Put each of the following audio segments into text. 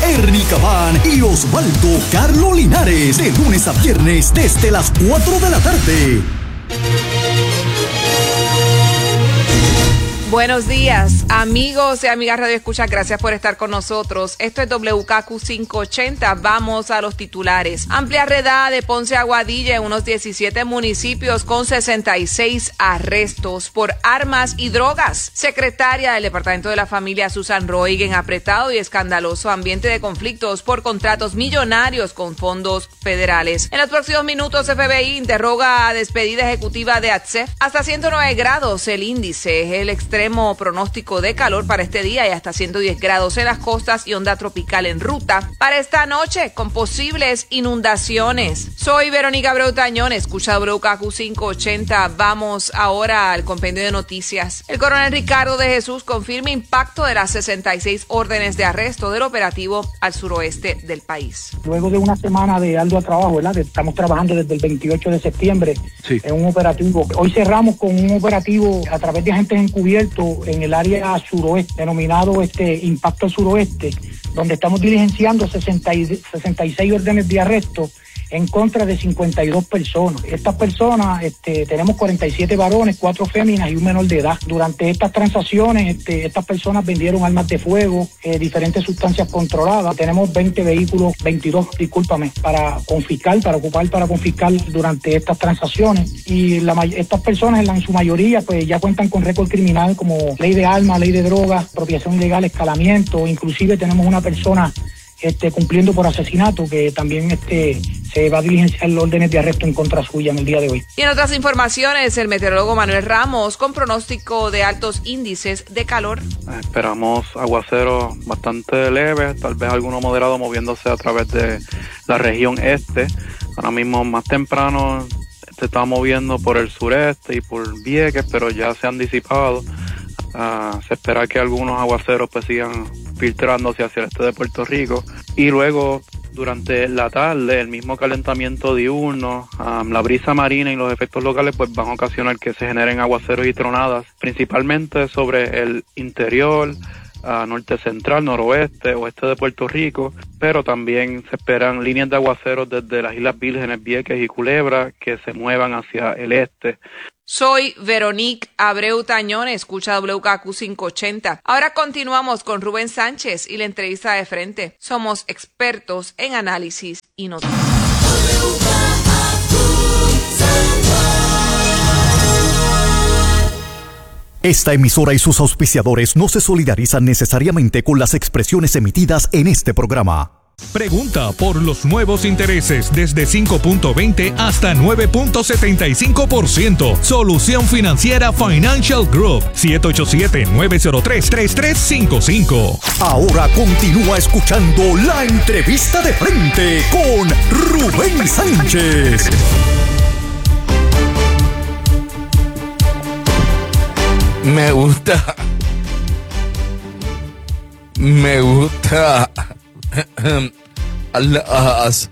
Ernie Cabán y Osvaldo Carlo Linares, de lunes a viernes desde las 4 de la tarde. Buenos días, amigos y amigas Radio Escucha, gracias por estar con nosotros. Esto es WKQ 580, vamos a los titulares. Amplia redada de Ponce a Aguadilla en unos 17 municipios con 66 arrestos por armas y drogas. Secretaria del Departamento de la Familia, Susan Roig, en apretado y escandaloso ambiente de conflictos por contratos millonarios con fondos federales. En los próximos minutos, FBI interroga a despedida ejecutiva de ATSEF. Hasta 109 grados el índice, es el extremo pronóstico de calor para este día y hasta 110 grados en las costas y onda tropical en ruta para esta noche con posibles inundaciones. Soy Verónica Abreu Tañón, escucha WKQ 580. Vamos ahora al compendio de noticias. El coronel Ricardo de Jesús confirma impacto de las 66 órdenes de arresto del operativo al suroeste del país. Luego de una semana de arduo trabajo, ¿verdad? Estamos trabajando desde el 28 de septiembre en un operativo. Hoy cerramos con un operativo a través de agentes encubiertos en el área suroeste, denominado Impacto Suroeste, donde estamos diligenciando 66 órdenes de arresto en contra de 52 personas. Estas personas, tenemos 47 varones, 4 féminas y un menor de edad. Durante estas transacciones, estas personas vendieron armas de fuego, diferentes sustancias controladas. Tenemos 22 para ocupar para confiscar durante estas transacciones. Y estas personas, en su mayoría, pues ya cuentan con récord criminal como ley de armas, ley de drogas, apropiación ilegal, escalamiento. Inclusive tenemos una persona cumpliendo por asesinato, que también se va a diligenciar los órdenes de arresto en contra suya en el día de hoy. Y en otras informaciones, el meteorólogo Manuel Ramos con pronóstico de altos índices de calor. Esperamos aguaceros bastante leves, tal vez alguno moderado moviéndose a través de la región este. Ahora mismo más temprano se está moviendo por el sureste y por Vieques, pero ya se han disipado. Se espera que algunos aguaceros pues sigan filtrándose hacia el este de Puerto Rico y luego durante la tarde el mismo calentamiento diurno, la brisa marina y los efectos locales pues van a ocasionar que se generen aguaceros y tronadas principalmente sobre el interior, norte central, noroeste, oeste de Puerto Rico, pero también se esperan líneas de aguaceros desde las Islas Vírgenes, Vieques y Culebra que se muevan hacia el este. Soy Verónica Abreu Tañón, escucha WKQ 580. Ahora continuamos con Rubén Sánchez y la entrevista de frente. Somos expertos en análisis y noticias. Esta emisora y sus auspiciadores no se solidarizan necesariamente con las expresiones emitidas en este programa. Pregunta por los nuevos intereses desde 5.20 hasta 9.75%. Solución Financiera Financial Group, 787-903-3355. Ahora continúa escuchando la entrevista de frente con Rubén Sánchez. Me gusta a las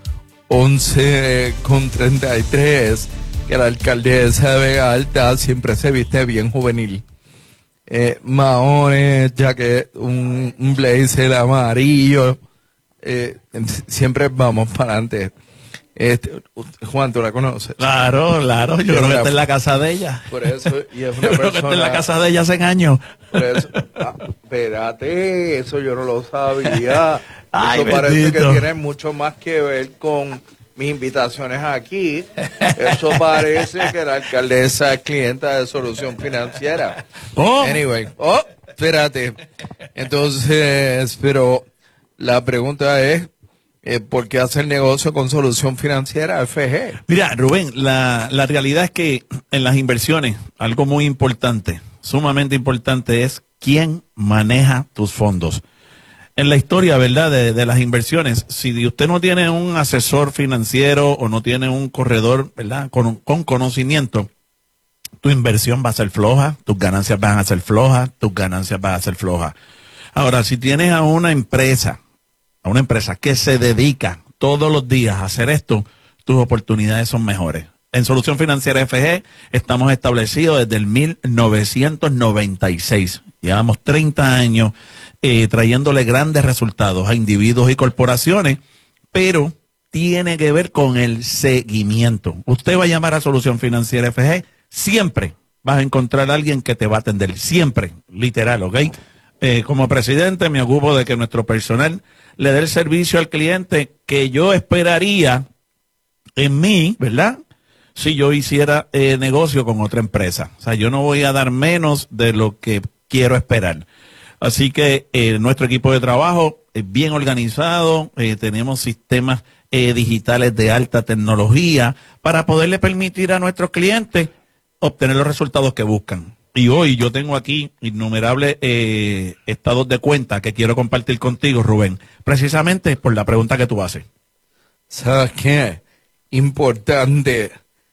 11:33 que la alcaldesa de Vega Alta siempre se viste bien juvenil. Maones, un blazer amarillo, siempre vamos para adelante. Juan, ¿tú la conoces? Claro, yo creo que está en la casa de ella. Por eso, y es una yo creo que está en la casa de ella hace años. Por eso, espérate, eso yo no lo sabía. Ay, eso parece bendito. que tiene mucho más que ver con mis invitaciones aquí. Eso parece que la alcaldesa es clienta de Solución Financiera. Anyway, espérate. Entonces, pero la pregunta es, ¿por qué hacer negocio con Solución Financiera FG? Mira, Rubén, la realidad es que en las inversiones, algo muy importante, sumamente importante, es quién maneja tus fondos. En la historia, ¿verdad?, de las inversiones, si usted no tiene un asesor financiero o no tiene un corredor, ¿verdad?, con conocimiento, tu inversión va a ser floja, tus ganancias van a ser flojas, Ahora, si tienes a una empresa que se dedica todos los días a hacer esto, tus oportunidades son mejores. En Solución Financiera FG estamos establecidos desde el 1996. Llevamos 30 años trayéndole grandes resultados a individuos y corporaciones, pero tiene que ver con el seguimiento. Usted va a llamar a Solución Financiera FG, siempre vas a encontrar a alguien que te va a atender, siempre, literal, ¿ok? Como presidente me ocupo de que nuestro personal le dé el servicio al cliente que yo esperaría en mí, ¿verdad? Si yo hiciera negocio con otra empresa. O sea, yo no voy a dar menos de lo que quiero esperar. Así que nuestro equipo de trabajo es bien organizado, tenemos sistemas digitales de alta tecnología para poderle permitir a nuestros clientes obtener los resultados que buscan. Y hoy yo tengo aquí innumerables estados de cuenta que quiero compartir contigo, Rubén, precisamente por la pregunta que tú haces. ¿Sabes qué? Importante.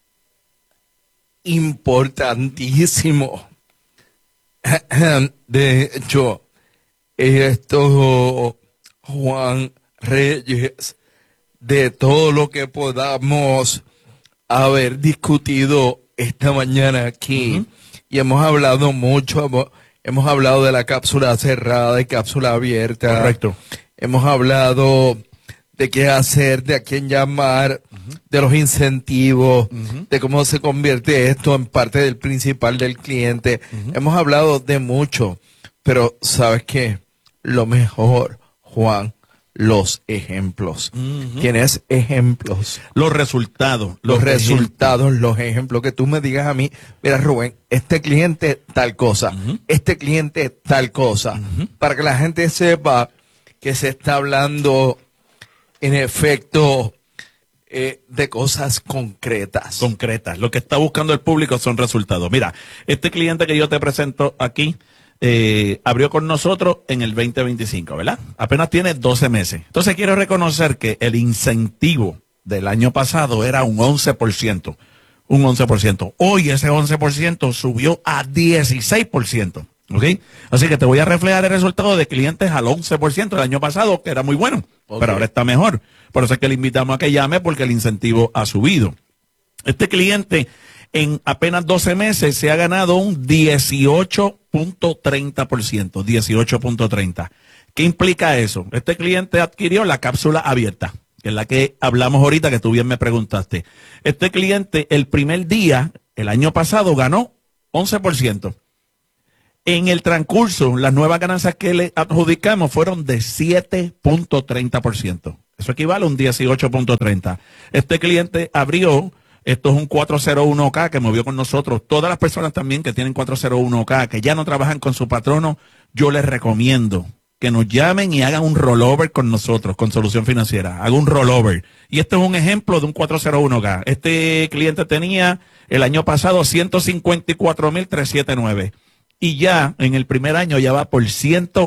Importantísimo. De hecho, esto, Juan Reyes, de todo lo que podamos haber discutido esta mañana aquí, y hemos hablado mucho, hemos hablado de la cápsula cerrada y cápsula abierta. Correcto. Hemos hablado de qué hacer, de a quién llamar, de los incentivos, de cómo se convierte esto en parte del principal del cliente. Hemos hablado de mucho, pero ¿sabes qué? Lo mejor, Juan, los ejemplos. ¿Tienes ejemplos? Los resultados. Los ejemplos. Que tú me digas a mí, mira, Rubén, este cliente tal cosa, este cliente tal cosa, para que la gente sepa que se está hablando en efecto de cosas concretas. Concretas. Lo que está buscando el público son resultados. Mira, este cliente que yo te presento aquí abrió con nosotros en el 2025, ¿verdad? Apenas tiene 12 meses. Entonces quiero reconocer que el incentivo del año pasado era un 11%. Un 11%. Hoy ese 11% subió a 16%. ¿Ok? Así que te voy a reflejar el resultado de clientes al 11% del año pasado, que era muy bueno, pero ahora está mejor. Por eso es que le invitamos a que llame, porque el incentivo ha subido. Este cliente en apenas 12 meses se ha ganado un 18.30%, 18.30%. ¿Qué implica eso? Este cliente adquirió la cápsula abierta, que es la que hablamos ahorita, que tú bien me preguntaste. Este cliente el primer día, el año pasado, ganó 11%. En el transcurso, las nuevas ganancias que le adjudicamos fueron de 7.30%. Eso equivale a un 18.30%. Este cliente abrió, esto es un 401k que movió con nosotros. Todas las personas también que tienen 401k, que ya no trabajan con su patrono, yo les recomiendo que nos llamen y hagan un rollover con nosotros, con Solución Financiera. Hagan un rollover. Y este es un ejemplo de un 401k. Este cliente tenía el año pasado 154.379. Y ya en el primer año ya va por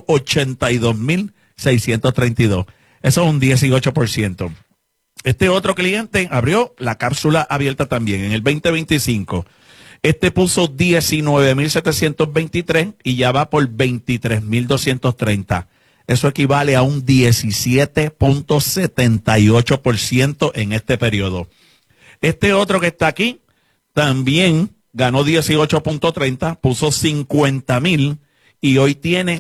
182.632. Eso es un 18%. Este otro cliente abrió la cápsula abierta también en el 2025. Este puso 19.723 y ya va por 23.230. Eso equivale a un 17.78% en este periodo. Este otro que está aquí también ganó 18.30, puso 50.000 y hoy tiene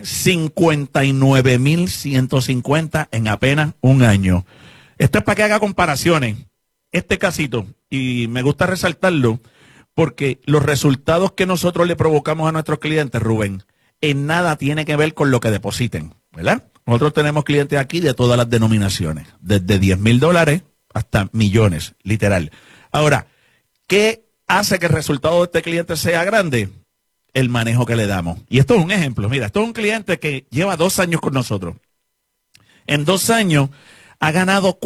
59.150 en apenas un año. Esto es para que haga comparaciones. Este casito, y me gusta resaltarlo, porque los resultados que nosotros le provocamos a nuestros clientes, Rubén, en nada tiene que ver con lo que depositen, ¿verdad? Nosotros tenemos clientes aquí de todas las denominaciones, desde $10,000 hasta millones, literal. Ahora, ¿qué hace que el resultado de este cliente sea grande? El manejo que le damos. Y esto es un ejemplo. Mira, esto es un cliente que lleva 2 años con nosotros. En 2 años ha ganado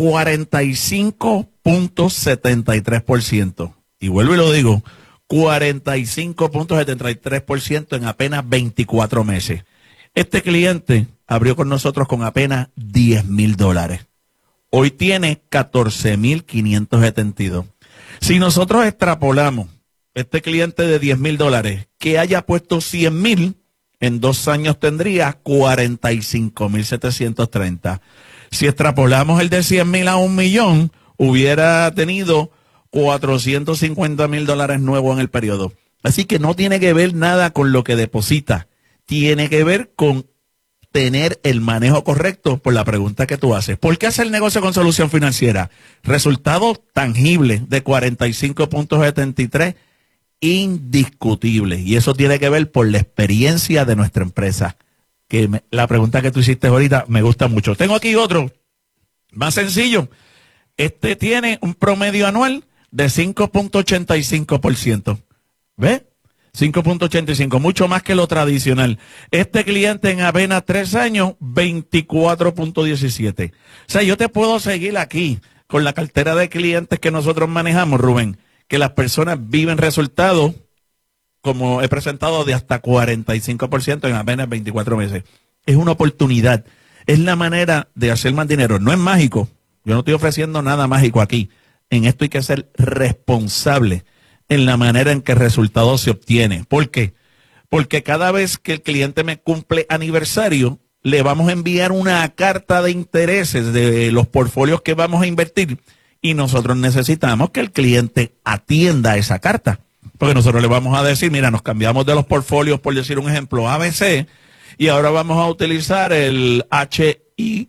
45.73%. Y vuelvo y lo digo, 45.73% en apenas 24 meses. Este cliente abrió con nosotros con apenas $10,000. Hoy tiene 14.572. Si nosotros extrapolamos este cliente de $10,000 que haya puesto 100,000, en 2 años tendría 45.730. Si extrapolamos el de 100,000 a 1 millón, hubiera tenido $450,000 nuevos en el periodo. Así que no tiene que ver nada con lo que deposita. Tiene que ver con tener el manejo correcto por la pregunta que tú haces. ¿Por qué hacer negocio con Solución Financiera? Resultado tangible de 45.73, indiscutible. Y eso tiene que ver por la experiencia de nuestra empresa. La pregunta que tú hiciste ahorita me gusta mucho. Tengo aquí otro, más sencillo. Este tiene un promedio anual de 5.85%. ¿Ves? 5.85, mucho más que lo tradicional. Este cliente en apenas 3 años, 24.17. O sea, yo te puedo seguir aquí con la cartera de clientes que nosotros manejamos, Rubén, que las personas viven resultados, como he presentado, de hasta 45% en apenas 24 meses. Es una oportunidad. Es la manera de hacer más dinero. No es mágico. Yo no estoy ofreciendo nada mágico aquí. En esto hay que ser responsable en la manera en que el resultado se obtiene. ¿Por qué? Porque cada vez que el cliente me cumple aniversario, le vamos a enviar una carta de intereses de los portfolios que vamos a invertir y nosotros necesitamos que el cliente atienda esa carta. Porque nosotros le vamos a decir, mira, nos cambiamos de los portfolios, por decir un ejemplo, ABC, y ahora vamos a utilizar el HIJ,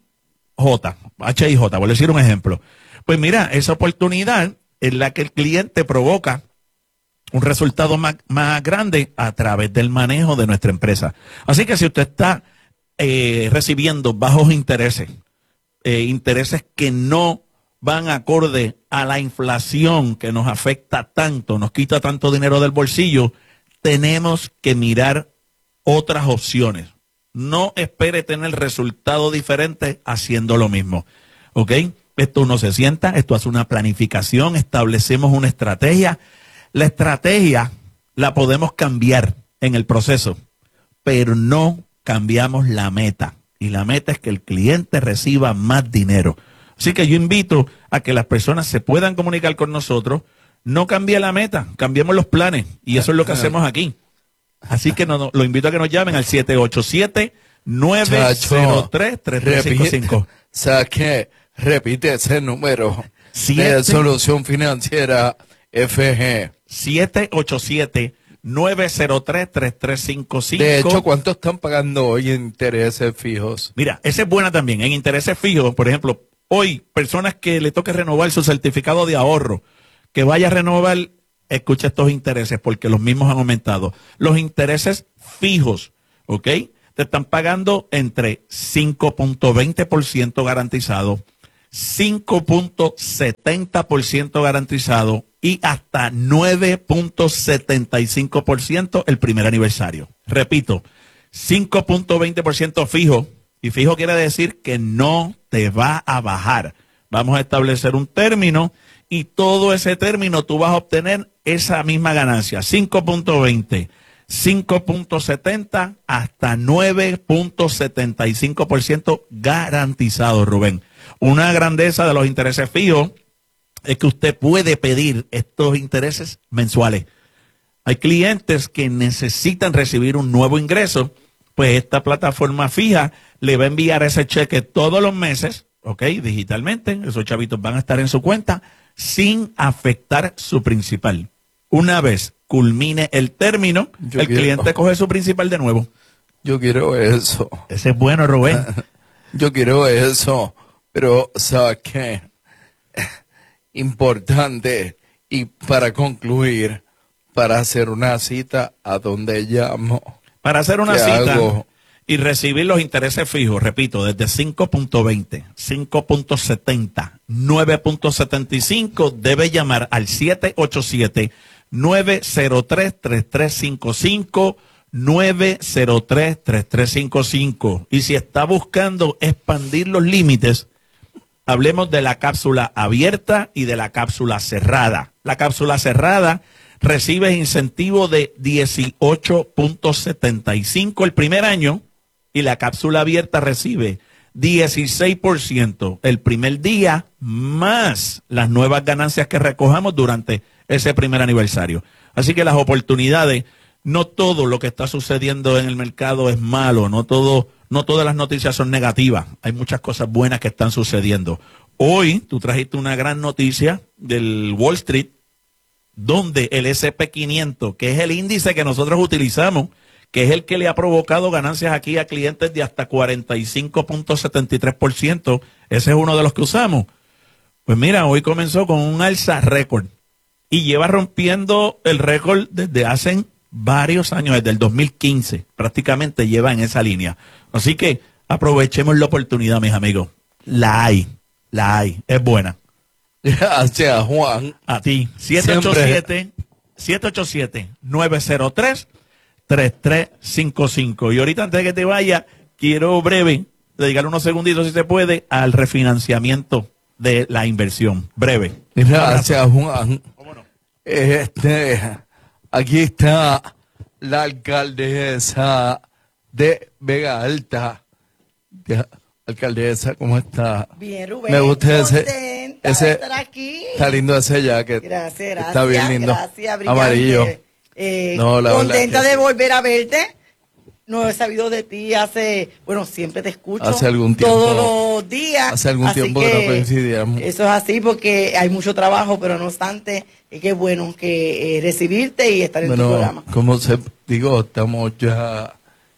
por decir un ejemplo. Pues mira, esa oportunidad es la que el cliente provoca un resultado más grande a través del manejo de nuestra empresa. Así que si usted está recibiendo bajos intereses, intereses que no van acorde a la inflación que nos afecta tanto, nos quita tanto dinero del bolsillo, tenemos que mirar otras opciones. No espere tener resultados diferentes haciendo lo mismo. ¿Ok? Esto uno se sienta, esto hace una planificación, establecemos una estrategia. La estrategia la podemos cambiar en el proceso, pero no cambiamos la meta. Y la meta es que el cliente reciba más dinero. Así que yo invito a que las personas se puedan comunicar con nosotros. No cambie la meta, cambiemos los planes. Y eso es lo que hacemos aquí. Así que lo invito a que nos llamen al 787-903-3355. Repite ese número de Solución Financiera FG. 787-903-3355. De hecho, ¿cuánto están pagando hoy en intereses fijos? Mira, esa es buena también. En intereses fijos, por ejemplo, hoy, personas que le toque renovar su certificado de ahorro, que vaya a renovar, escucha estos intereses porque los mismos han aumentado. Los intereses fijos, ¿ok? Te están pagando entre 5.20% garantizado, 5.70% garantizado y hasta 9.75% el primer aniversario. Repito, 5.20% fijo, y fijo quiere decir que no te va a bajar. Vamos a establecer un término y todo ese término tú vas a obtener esa misma ganancia, 5.20, 5.70 hasta 9.75% garantizado, Rubén. Una grandeza de los intereses fijos es que usted puede pedir estos intereses mensuales. Hay clientes que necesitan recibir un nuevo ingreso, pues esta plataforma fija le va a enviar ese cheque todos los meses, ¿ok? Digitalmente, esos chavitos van a estar en su cuenta sin afectar su principal. Una vez culmine el término, cliente coge su principal de nuevo. Yo quiero eso. Ese es bueno, Rubén. Yo quiero eso, pero ¿sabes qué? Importante, y para concluir, para hacer una cita, ¿a dónde llamo? Para hacer una cita y recibir los intereses fijos, repito, desde 5.20, 5.70, 9.75, debe llamar al 787-903-3355, 903-3355. Y si está buscando expandir los límites, hablemos de la cápsula abierta y de la cápsula cerrada. La cápsula cerrada recibe incentivo de 18.75 el primer año y la cápsula abierta recibe 16% el primer día más las nuevas ganancias que recojamos durante ese primer aniversario. Así que las oportunidades, no todo lo que está sucediendo en el mercado es malo, no todas las noticias son negativas. Hay muchas cosas buenas que están sucediendo. Hoy tú trajiste una gran noticia del Wall Street, donde el SP500, que es el índice que nosotros utilizamos, que es el que le ha provocado ganancias aquí a clientes de hasta 45.73%, ese es uno de los que usamos. Pues mira, hoy comenzó con un alza récord y lleva rompiendo el récord desde hace varios años, desde el 2015, prácticamente lleva en esa línea. Así que aprovechemos la oportunidad, mis amigos. La hay, es buena. Gracias, Juan. A ti, 787-903-3355. Y ahorita, antes de que te vaya, quiero breve dedicarle unos segunditos, si se puede, al refinanciamiento de la inversión. Breve. Gracias, Juan. ¿Cómo no? Aquí está la alcaldesa de Vega Alta. Alcaldesa, ¿cómo está? Bien, Rubén. Me gusta ese de estar aquí. Está lindo ese jacket. Gracias. Está bien lindo. Gracias, brillante. Amarillo. Contenta de volver a verte. No he sabido de ti siempre te escucho. Hace algún tiempo. Todos los días. Hace algún tiempo que no coincidíamos. Eso es así porque hay mucho trabajo, pero no obstante, qué bueno que recibirte y estar en tu programa. Estamos ya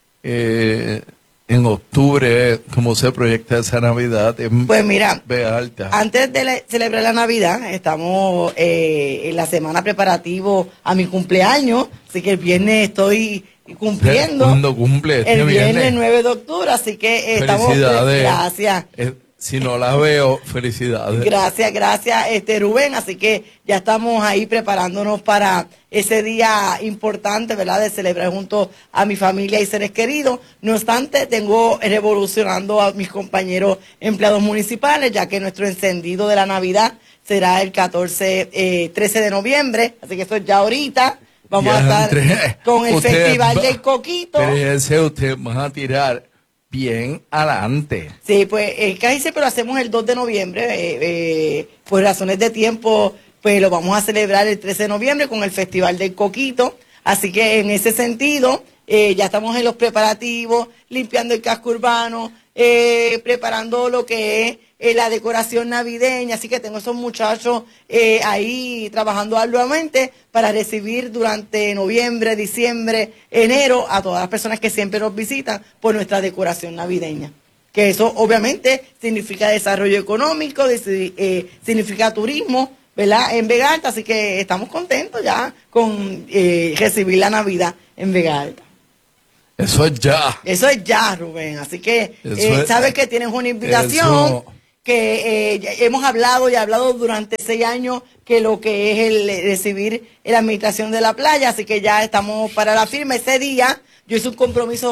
en octubre, ¿cómo se proyecta esa Navidad? Pues mira, Vega Alta. Antes de celebrar la Navidad, estamos en la semana preparativo a mi cumpleaños, así que el viernes estoy cumpliendo. ¿Cuándo cumple? El viernes 9 de octubre, así que estamos... Felicidades. Gracias. Si no la veo, felicidades. Gracias, Rubén. Así que ya estamos ahí preparándonos para ese día importante, ¿verdad? De celebrar junto a mi familia y seres queridos. No obstante, tengo revolucionando a mis compañeros empleados municipales, ya que nuestro encendido de la Navidad será el 13 de noviembre. Así que eso es ya ahorita. Vamos a estar con el Festival del Coquito. Pero ustedes van a tirar bien adelante. Sí, pues casi siempre lo hacemos el 2 de noviembre, por razones de tiempo, pues lo vamos a celebrar el 13 de noviembre con el Festival del Coquito, así que en ese sentido ya estamos en los preparativos, limpiando el casco urbano, preparando lo que es la decoración navideña, así que tengo esos muchachos ahí trabajando arduamente para recibir durante noviembre, diciembre, enero a todas las personas que siempre nos visitan por nuestra decoración navideña. Que eso obviamente significa desarrollo económico, significa turismo, ¿verdad? En Vega Alta, así que estamos contentos ya con recibir la Navidad en Vega Alta. Eso es ya. Eso es ya, Rubén. Así que sabes que tienes una invitación que hemos hablado durante 6 años que lo que es el recibir la administración de la playa. Así que ya estamos para la firma. Ese día yo hice un compromiso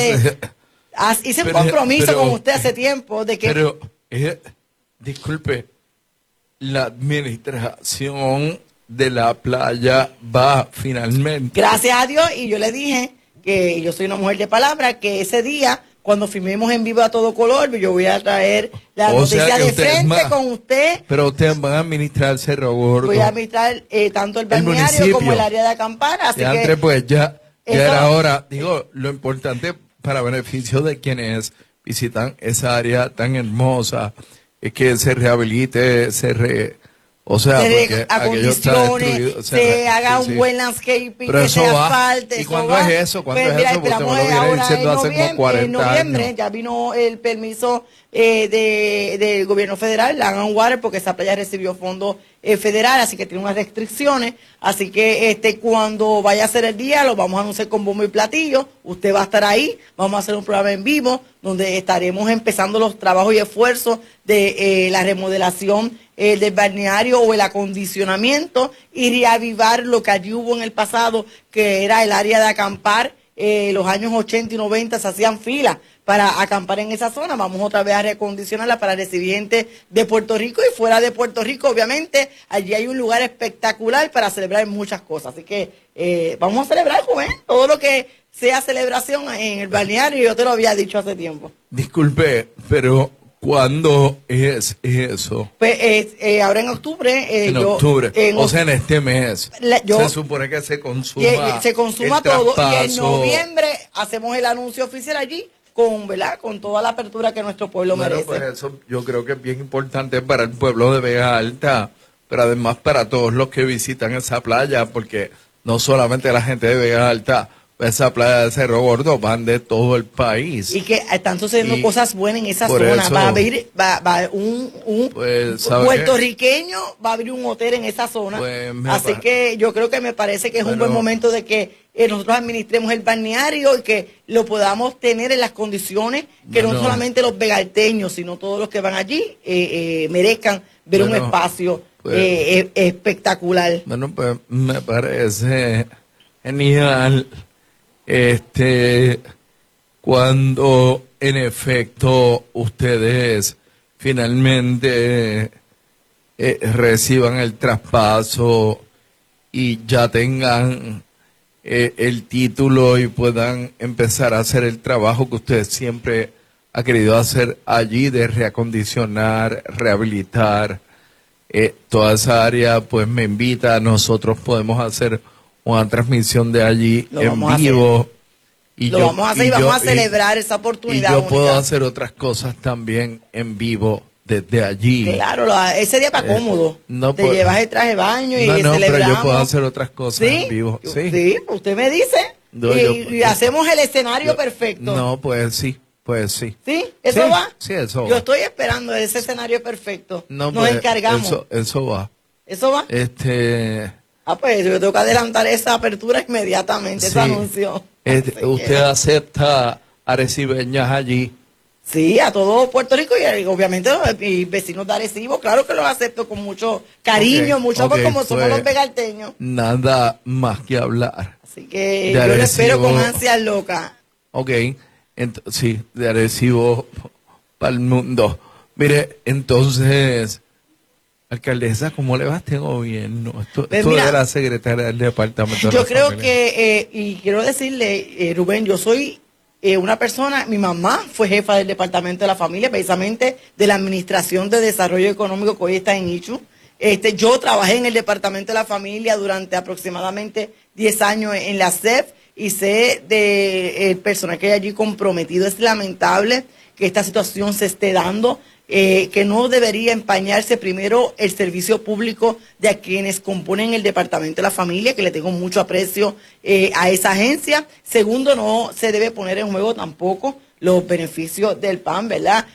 con usted hace tiempo de que... disculpe, la administración de la playa va finalmente. Gracias a Dios, y yo le dije que yo soy una mujer de palabra, que ese día, cuando firmemos en vivo a todo color, yo voy a traer la noticia de frente con usted. Pero ustedes van a administrar Cerro Gordo. Voy a administrar tanto el balneario como el área de acampar. Así que pues ya era hora. Digo, lo importante para beneficio de quienes visitan esa área tan hermosa es que se rehabilite, acondicione, se haga un buen landscaping, que se asfalte. ¿Y cuándo es eso? Esperamos ahora en noviembre, ya vino el permiso del gobierno federal, la Land Water, porque esa playa recibió fondos federales, así que tiene unas restricciones. Así que cuando vaya a ser el día, lo vamos a anunciar con bombo y platillo. Usted va a estar ahí, vamos a hacer un programa en vivo, donde estaremos empezando los trabajos y esfuerzos de la remodelación del balneario o el acondicionamiento y reavivar lo que allí hubo en el pasado, que era el área de acampar. Los años 80 y 90 se hacían filas para acampar en esa zona. Vamos otra vez a reacondicionarla para recibir gente de Puerto Rico y fuera de Puerto Rico. Obviamente, allí hay un lugar espectacular para celebrar muchas cosas. Así que vamos a celebrar, joven, todo lo que sea celebración en el balneario. Yo te lo había dicho hace tiempo. Disculpe, pero ¿cuándo es eso? Pues ahora en octubre. En octubre, o sea, en este mes. Se supone que se consuma todo y en noviembre hacemos el anuncio oficial allí ¿verdad? Con toda la apertura que nuestro pueblo merece. Pues eso yo creo que es bien importante para el pueblo de Vega Alta, pero además para todos los que visitan esa playa, porque no solamente la gente de Vega Alta, esa playa de Cerro Gordo, van de todo el país. Y que están sucediendo cosas buenas en esa zona. Eso, va a abrir un puertorriqueño, va a abrir un hotel en esa zona. Así que yo creo que me parece que es un buen momento de que nosotros administremos el balneario y que lo podamos tener en las condiciones que no solamente los vegalteños, sino todos los que van allí merezcan ver un espacio espectacular. Bueno, pues me parece genial cuando en efecto ustedes finalmente reciban el traspaso y ya tengan el título y puedan empezar a hacer el trabajo que ustedes siempre ha querido hacer allí de reacondicionar, rehabilitar toda esa área, pues me invita, nosotros podemos hacer una transmisión de allí en vivo. Lo vamos a hacer y vamos a celebrar esa oportunidad. Y yo puedo hacer otras cosas también en vivo desde allí. Claro, ese día está cómodo. Te llevas el traje de baño y celebramos. Pero yo puedo hacer otras cosas en vivo. Sí, usted me dice. Y hacemos el escenario perfecto. No, pues sí. ¿Sí? ¿Eso va? Sí, eso va. Yo estoy esperando ese escenario perfecto. Nos encargamos. Eso va. ¿Eso va? Pues yo tengo que adelantar esa apertura inmediatamente, ese anuncio. ¿Usted acepta arecibeñas allí? Sí, a todo Puerto Rico y obviamente mis vecinos de Arecibo, claro que los acepto con mucho cariño, como somos los vegalteños. Nada más que hablar. Así que yo lo espero con ansias locas. Sí, de Arecibo para el mundo. Mire, entonces, alcaldesa, ¿cómo le va a este gobierno? Esto de la secretaria del departamento. Yo creo que, y quiero decirle, Rubén, yo soy una persona, mi mamá fue jefa del departamento de la familia, precisamente de la Administración de Desarrollo Económico que hoy está en ICHU. Yo trabajé en el departamento de la familia durante aproximadamente 10 años en la CEF y sé del personal que hay allí comprometido. Es lamentable que esta situación se esté dando, que no debería empañarse primero el servicio público de a quienes componen el departamento de la familia, que le tengo mucho aprecio a esa agencia. Segundo, no se debe poner en juego tampoco los beneficios del PAN, ¿verdad?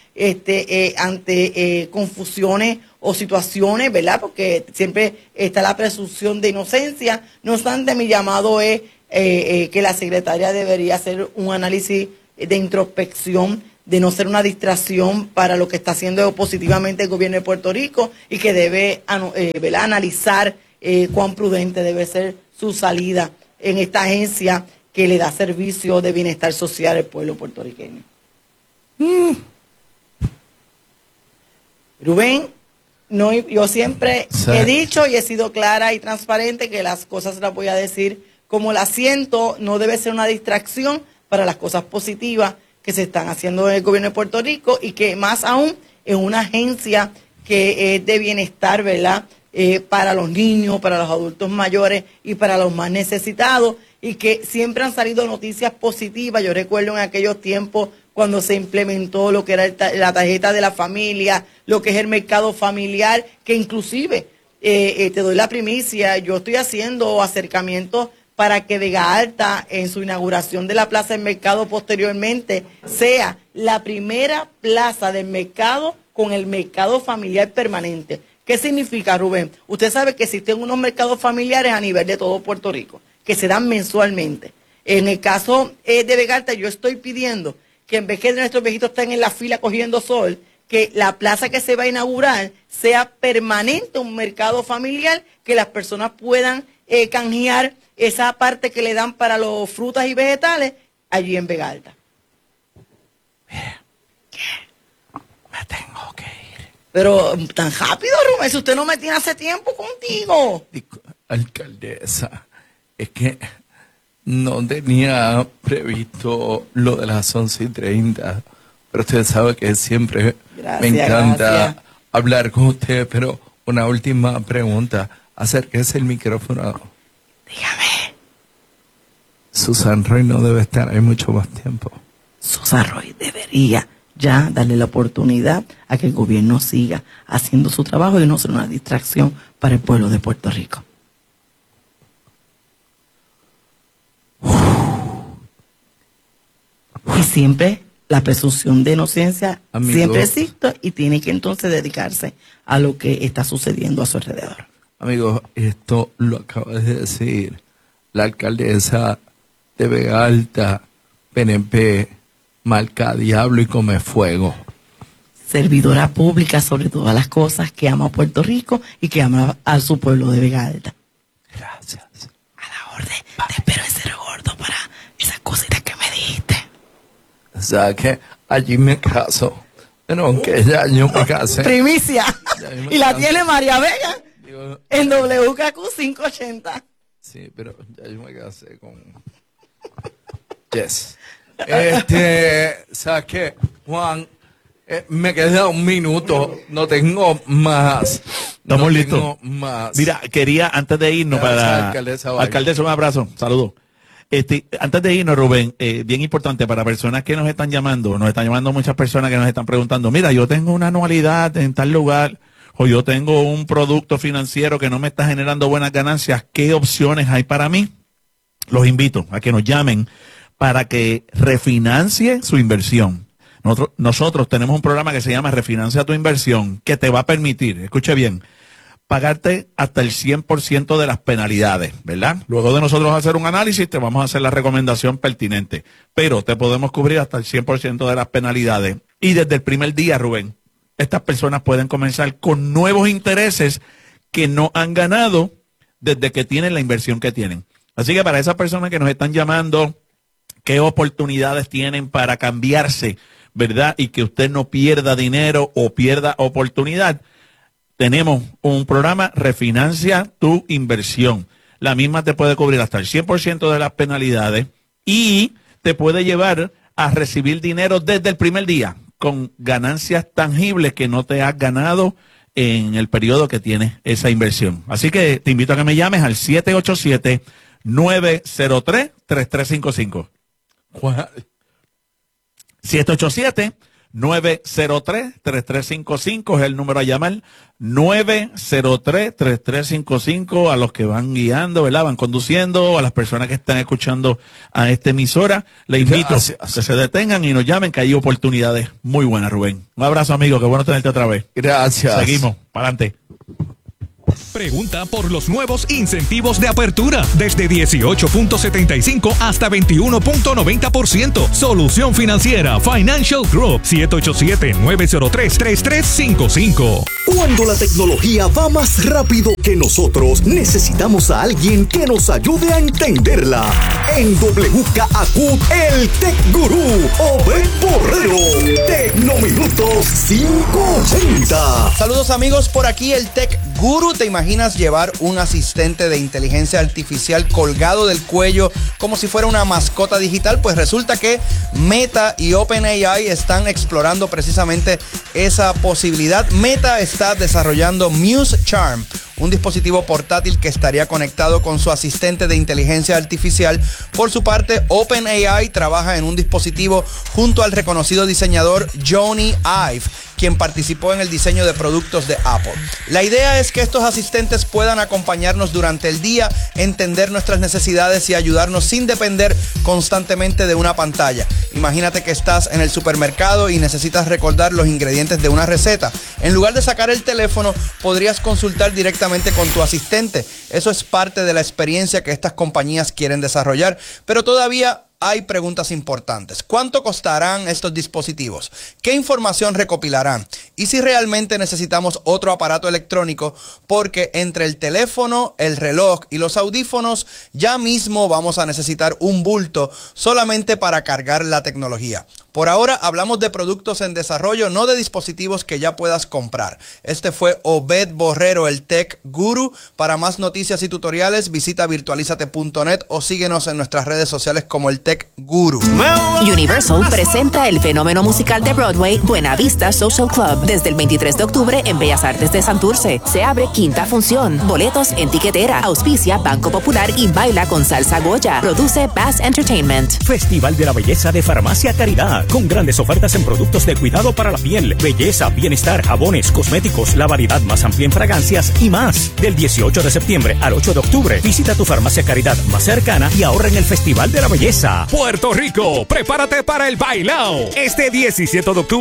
Ante confusiones o situaciones, ¿verdad? Porque siempre está la presunción de inocencia. No obstante, mi llamado es que la secretaria debería hacer un análisis de introspección, de no ser una distracción para lo que está haciendo positivamente el gobierno de Puerto Rico y que debe analizar cuán prudente debe ser su salida en esta agencia que le da servicio de bienestar social al pueblo puertorriqueño. Rubén, yo siempre he dicho y he sido clara y transparente que las cosas las voy a decir como las siento, no debe ser una distracción para las cosas positivas que se están haciendo en el gobierno de Puerto Rico y que más aún en una agencia que es de bienestar, ¿verdad? Para los niños, para los adultos mayores y para los más necesitados, y que siempre han salido noticias positivas. Yo recuerdo en aquellos tiempos cuando se implementó lo que era la tarjeta de la familia, lo que es el mercado familiar, que inclusive, te doy la primicia, yo estoy haciendo acercamientos para que Vega Alta, en su inauguración de la Plaza del Mercado posteriormente, sea la primera plaza del mercado con el mercado familiar permanente. ¿Qué significa, Rubén? Usted sabe que existen unos mercados familiares a nivel de todo Puerto Rico, que se dan mensualmente. En el caso de Vega Alta, yo estoy pidiendo que en vez que nuestros viejitos estén en la fila cogiendo sol, que la plaza que se va a inaugurar sea permanente, un mercado familiar, que las personas puedan canjear esa parte que le dan para los frutas y vegetales allí en Vega Alta. Me tengo que ir. Pero tan rápido, Rubén, si usted no me tiene hace tiempo contigo. Alcaldesa, es que no tenía previsto lo de las 11:30, pero usted sabe que siempre me encanta hablar con usted, pero una última pregunta. Acérquese el micrófono. Dígame. Susan Roy no debe estar ahí mucho más tiempo. Sosa Roy debería ya darle la oportunidad a que el gobierno siga haciendo su trabajo y no ser una distracción para el pueblo de Puerto Rico. Y siempre la presunción de inocencia siempre existe y tiene que entonces dedicarse a lo que está sucediendo a su alrededor. Amigos, esto lo acaba de decir la alcaldesa de Vega Alta, PNP, marca diablo y come fuego. Servidora pública sobre todas las cosas, que ama a Puerto Rico y que ama a su pueblo de Vega Alta. Gracias. A la orden, te espero en Cerro Gordo para esas cositas que me dijiste. O sea que allí me caso. Bueno, aunque ya yo me casé. Primicia. Y la tiene María Vega en WKQ 580. Sí, pero ya yo me casé con... Yes. ¿Sabes qué, Juan? Me queda un minuto. No tengo más. Estamos listos. Tengo más. Mira, quería, antes de irnos, alcaldesa, un abrazo, saludos. Antes de irnos, Rubén, bien importante para personas que nos están llamando muchas personas que nos están preguntando, mira, yo tengo una anualidad en tal lugar, o yo tengo un producto financiero que no me está generando buenas ganancias, ¿qué opciones hay para mí? Los invito a que nos llamen para que refinancie su inversión. Nosotros tenemos un programa que se llama Refinancia tu Inversión, que te va a permitir, escuche bien, pagarte hasta el 100% de las penalidades, ¿verdad? Luego de nosotros hacer un análisis, te vamos a hacer la recomendación pertinente, pero te podemos cubrir hasta el 100% de las penalidades. Y desde el primer día, Rubén, estas personas pueden comenzar con nuevos intereses que no han ganado desde que tienen la inversión que tienen. Así que para esas personas que nos están llamando, ¿qué oportunidades tienen para cambiarse, verdad? Y que usted no pierda dinero o pierda oportunidad. Tenemos un programa, Refinancia tu Inversión. La misma te puede cubrir hasta el 100% de las penalidades y te puede llevar a recibir dinero desde el primer día con ganancias tangibles que no te has ganado en el periodo que tienes esa inversión. Así que te invito a que me llames al 787-903-3355. 787-903-3355 es el número a llamar. 903-3355 a los que van guiando, ¿verdad? Van conduciendo, a las personas que están escuchando a esta emisora. Les invito a que se detengan y nos llamen, que hay oportunidades muy buenas, Rubén. Un abrazo, amigo. Qué bueno tenerte otra vez. Gracias. Seguimos. Para adelante. Pregunta por los nuevos incentivos de apertura desde 18.75 hasta 21.90%. Solución Financiera Financial Group 787-903-3355. Cuando la tecnología va más rápido que nosotros, necesitamos a alguien que nos ayude a entenderla. En WKAQ, el Tech Gurú, Obed Borrero. Tecnominutos 580. Saludos, amigos, por aquí el Tech Guru. ¿Te imaginas llevar un asistente de inteligencia artificial colgado del cuello como si fuera una mascota digital? Pues resulta que Meta y OpenAI están explorando precisamente esa posibilidad. Meta está desarrollando Muse Charm, un dispositivo portátil que estaría conectado con su asistente de inteligencia artificial. Por su parte, OpenAI trabaja en un dispositivo junto al reconocido diseñador Jony Ive, quien participó en el diseño de productos de Apple. La idea es que estos asistentes puedan acompañarnos durante el día, entender nuestras necesidades y ayudarnos sin depender constantemente de una pantalla. Imagínate que estás en el supermercado y necesitas recordar los ingredientes de una receta. En lugar de sacar el teléfono, podrías consultar directamente con tu asistente. Eso es parte de la experiencia que estas compañías quieren desarrollar, pero todavía hay preguntas importantes. ¿Cuánto costarán estos dispositivos? ¿Qué información recopilarán? ¿Y si realmente necesitamos otro aparato electrónico? Porque entre el teléfono, el reloj y los audífonos, ya mismo vamos a necesitar un bulto solamente para cargar la tecnología. Por ahora hablamos de productos en desarrollo, no de dispositivos que ya puedas comprar. Este fue Obed Borrero, el Tech Guru. Para más noticias y tutoriales, visita virtualizate.net o síguenos en nuestras redes sociales como el Tech Guru. Universal presenta el fenómeno musical de Broadway Buena Vista Social Club desde el 23 de octubre en Bellas Artes de Santurce. Se abre quinta función. Boletos en tiquetera. Auspicia Banco Popular y baila con Salsa Goya. Produce Bass Entertainment. Festival de la Belleza de Farmacia Caridad, con grandes ofertas en productos de cuidado para la piel, belleza, bienestar, jabones, cosméticos, la variedad más amplia en fragancias y más. Del 18 de septiembre al 8 de octubre, visita tu Farmacia Caridad más cercana y ahorra en el Festival de la Belleza. Puerto Rico, prepárate para el bailao. Este 17 de octubre